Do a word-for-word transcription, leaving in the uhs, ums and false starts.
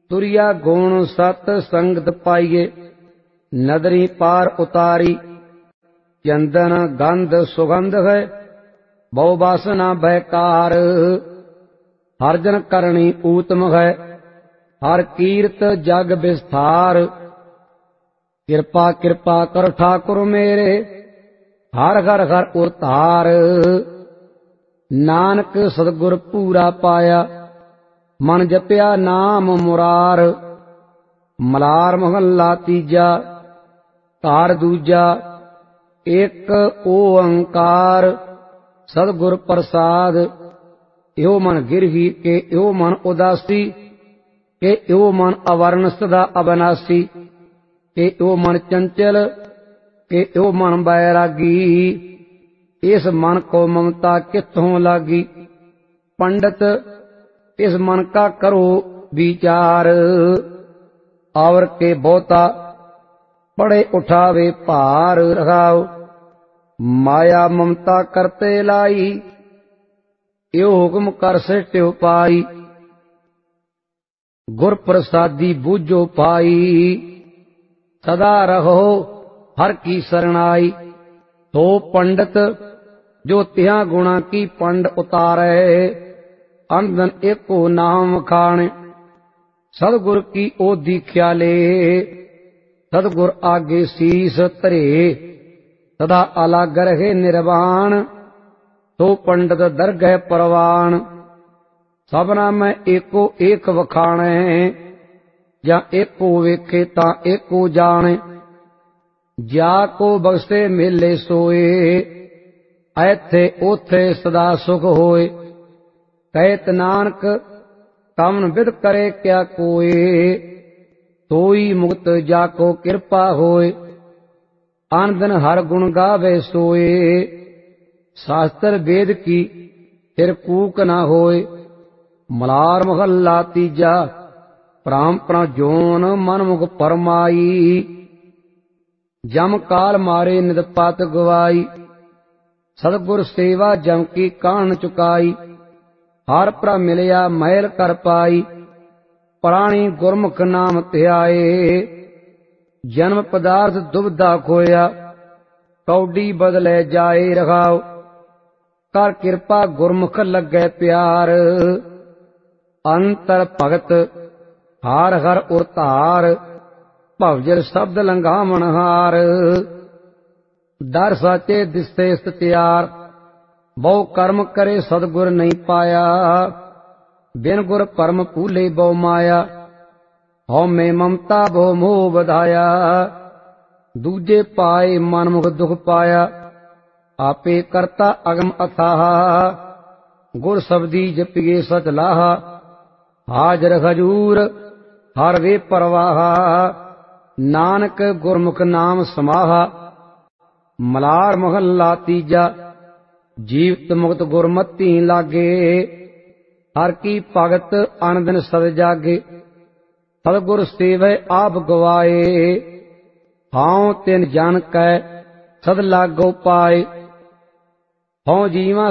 तुरिया गुण सत संगत पाइए, नदरी पार उतारी। चंदन गंध सुगंध है, बहु वासना बैकार। हर जन करणी ऊतम है, हर कीर्त जग विस्तार। कृपा कृपा कर ठाकुर मेरे, हर घर घर उतार। नानक सतगुर पूरा पाया, मन जपया नाम मुरार। मलार महला तीजा, तार दूजा, एक ओंकार। सतगुर प्रसाद, यो मन गिरही के यो मन उदासी। के यो मन अवर्ण सदा अविनाशी। के यो मन चंचल, के यो मन बैरागी। इस मन को ममता कित्थों लागी। पंडित इस मन का करो विचार। और के बहुता पड़े उठावे भार। रखाओ माया ममता करते लाई, यो हुक्म कर सिट्यो पाई। गुर प्रसादी बूझो पाई, सदा रहो हर की शरणाई। तो पंडित जो तिहा गुणा की पंड उतारे, अंधन एको नाम खाने। सतगुर की ओ दीख्या ले, सतगुर आगे शीस धरे। सदा अलग रहे निर्वाण, तो पंडित दरगह परवान। सबना में एको एक वखाणे, या एको वेखे ता एको जाने। जा को बख्शे मेले सोए, ऐथे ओथे सदा सुख होए। कहत नानक कवन विद करे क्या कोय, सोई मुक्त जाको कृपा होए। आन दिन हर गुण गावे सोए, शास्त्र वेद की फिर कूक न होए। मलार महला तीजा, प्राम प्रण जोन मन मुख परमाई। जम काल मारे निद पत गवाई, सतगुर सेवा जम की कान चुकाई। हर प्र मिलया मैल कर पाई, प्राणी गुरमुख नाम ध्याए। जन्म पदार्थ दुबदा खोया, कौडी बदले जाए। रखाओ कर कृपा गुरमुख लगे प्यार। अंतर भगत हार हर उतार, भवजल शब्द लंघामण हार। दर साचे दिसे सत्यार, बहु कर्म करे सतगुर नहीं पाया। बिन गुर परम भूले बहु माया, हौ में ममता बहु मोह बधाया। दूजे पाए मन मुख दुख पाया, आपे करता अगम अथाह। गुर शब्दी जपिए सच लाहा, हाजर हजूर हर वे परवाह। नानक गुरमुख नाम समाहा, मलार महला तीजा। जीवत मुक्त गुरमती लागे, हर की भगत अन दिन सद जागे। सतगुर सेवै आप गवाए, हाउ तिन जन कै सद लागो पाए। हौ जीवा